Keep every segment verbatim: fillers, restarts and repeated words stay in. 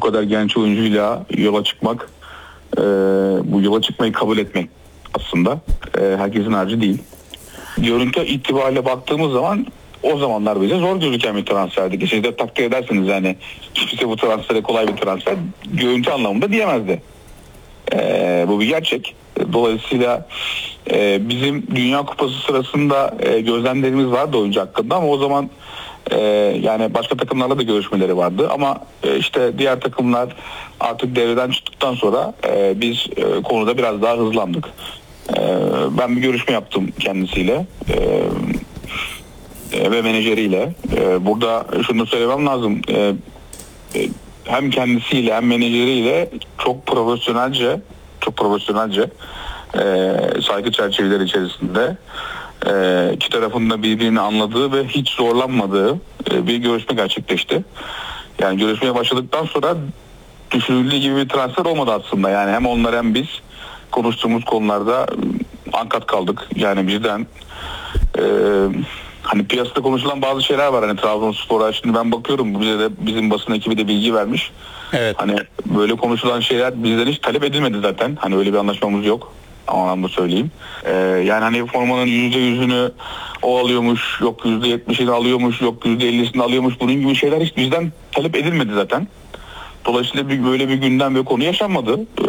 kadar genç oyuncuyla yola çıkmak, e, bu yola çıkmayı kabul etmek aslında e, herkesin harcı değil. Görüntü itibariyle baktığımız zaman o zamanlar bize zor gözüken bir transferdi. Siz de takdir edersiniz yani kimse bu transfere kolay bir transfer görüntü anlamında diyemezdi. E, bu bir gerçek. Dolayısıyla e, bizim Dünya Kupası sırasında e, gözlemlerimiz vardı oyuncu hakkında ama o zaman e, yani başka takımlarla da görüşmeleri vardı ama e, işte diğer takımlar artık devreden çıktıktan sonra e, biz e, konuda biraz daha hızlandık. E, ben bir görüşme yaptım kendisiyle e, e, ve menajeriyle. E, burada şunu söylemem lazım. E, e, hem kendisiyle hem menajeriyle çok profesyonelce çok profesyonelce e, saygı çerçeveleri içerisinde e, iki tarafın da birbirini anladığı ve hiç zorlanmadığı e, bir görüşme gerçekleşti. Yani görüşmeye başladıktan sonra düşünüldüğü gibi bir transfer olmadı aslında. Yani hem onlar hem biz konuştuğumuz konularda ankat kaldık. Yani bizden e, hani piyasada konuşulan bazı şeyler var. Hani Trabzonspor'a şimdi ben bakıyorum bize de bizim basın ekibi de bilgi vermiş. Evet. Hani böyle konuşulan şeyler bizden hiç talep edilmedi zaten. Hani öyle bir anlaşmamız yok. O anlamda söyleyeyim. Ee, yani hani formanın yüzde yüzünü o alıyormuş, yok yüzde yetmişini alıyormuş, yok yüzde ellisini alıyormuş. Bunun gibi şeyler hiç bizden talep edilmedi zaten. Dolayısıyla bir, böyle bir gündem ve konu yaşanmadı. Ee,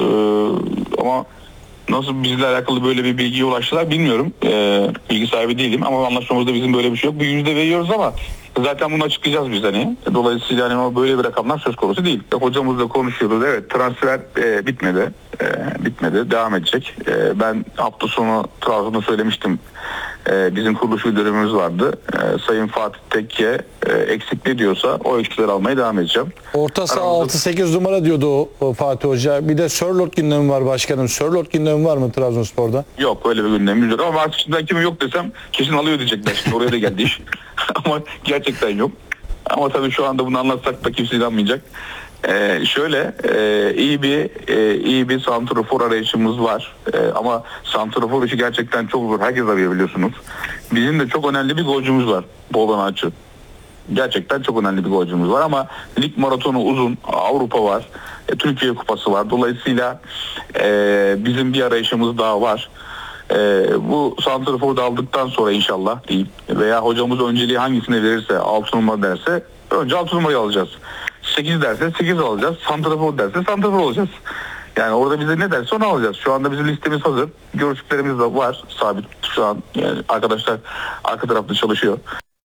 ama nasıl bizle alakalı böyle bir bilgiye ulaştılar bilmiyorum. Ee, bilgi sahibi değilim ama anlaşmamızda bizim böyle bir şey yok. Bir yüzde veriyoruz ama zaten bunu açıklayacağız biz hani. Dolayısıyla hani böyle bir rakamlar söz konusu değil. Hocamızla konuşuyoruz. Evet, transfer e, bitmedi. E, bitmedi. Devam edecek. E, ben hafta sonu Trabzon'da söylemiştim. E, bizim kuruluş müdürümüz vardı. E, Sayın Fatih Tekke e, eksik ne diyorsa o eksikleri almaya devam edeceğim. Orta saha altı sekiz numara diyordu o, o Fatih Hoca. Bir de Sörloth gündemi var başkanım. Sörloth gündemi var mı Trabzonspor'da? Yok, öyle bir gündemimiz yok. Ama artık şimdi kimi yok desem kesin alıyor diyecekler. Şimdi oraya da geldi iş. Ama gerçekten yok. Ama tabii şu anda bunu anlatsak da kimse inanmayacak. Ee, şöyle e, iyi bir e, iyi bir santrafor arayışımız var. E, ama santrafor işi gerçekten çok zor. Herkes arıyor biliyorsunuz. Bizim de çok önemli bir golcümüz var. Boğdan Açı. Gerçekten çok önemli bir golcümüz var ama lig maratonu uzun. Avrupa var. E, Türkiye Kupası var. Dolayısıyla e, bizim bir arayışımız daha var. Ee, bu santraforu da aldıktan sonra inşallah diyeyim veya hocamız önceliği hangisine verirse altı numara derse önce altı numarayı alacağız. sekiz derse sekiz alacağız. Santrafor derse santrafor olacağız. Yani orada bize ne derse onu alacağız. Şu anda bizim listemiz hazır. Görüşlerimiz de var. Sabit şu an yani arkadaşlar arka tarafta çalışıyor.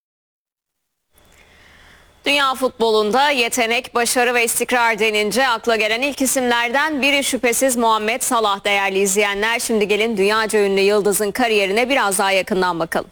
Dünya futbolunda yetenek, başarı ve istikrar denince akla gelen ilk isimlerden biri şüphesiz Muhammed Salah değerli izleyenler. Şimdi gelin dünyaca ünlü yıldızın kariyerine biraz daha yakından bakalım.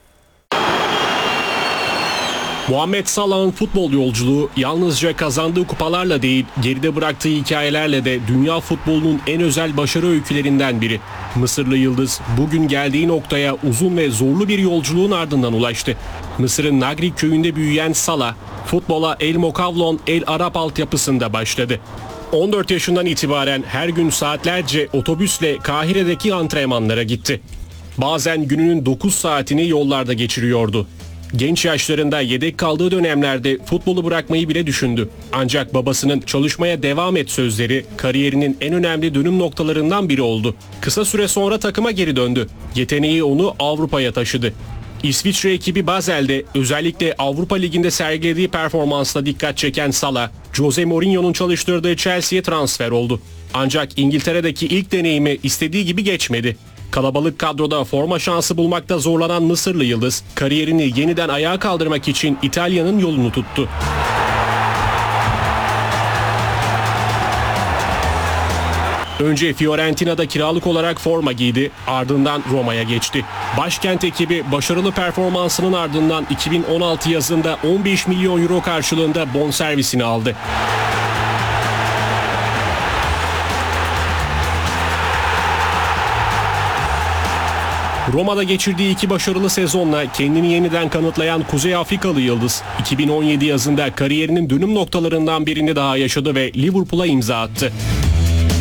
Muhammed Salah'ın futbol yolculuğu yalnızca kazandığı kupalarla değil, geride bıraktığı hikayelerle de dünya futbolunun en özel başarı öykülerinden biri. Mısırlı yıldız bugün geldiği noktaya uzun ve zorlu bir yolculuğun ardından ulaştı. Mısır'ın Nagri köyünde büyüyen Salah, futbola El Mokavlon El Arap altyapısında başladı. on dört yaşından itibaren her gün saatlerce otobüsle Kahire'deki antrenmanlara gitti. Bazen gününün dokuz saatini yollarda geçiriyordu. Genç yaşlarında yedek kaldığı dönemlerde futbolu bırakmayı bile düşündü. Ancak babasının çalışmaya devam et sözleri kariyerinin en önemli dönüm noktalarından biri oldu. Kısa süre sonra takıma geri döndü. Yeteneği onu Avrupa'ya taşıdı. İsviçre ekibi Basel'de özellikle Avrupa Ligi'nde sergilediği performansla dikkat çeken Salah, Jose Mourinho'nun çalıştırdığı Chelsea'ye transfer oldu. Ancak İngiltere'deki ilk deneyimi istediği gibi geçmedi. Kalabalık kadroda forma şansı bulmakta zorlanan Mısırlı yıldız, kariyerini yeniden ayağa kaldırmak için İtalya'nın yolunu tuttu. Önce Fiorentina'da kiralık olarak forma giydi, ardından Roma'ya geçti. Başkent ekibi başarılı performansının ardından iki bin on altı yazında on beş milyon euro karşılığında bonservisini aldı. Roma'da geçirdiği iki başarılı sezonla kendini yeniden kanıtlayan Kuzey Afrikalı yıldız iki bin on yedi yazında kariyerinin dönüm noktalarından birini daha yaşadı ve Liverpool'a imza attı.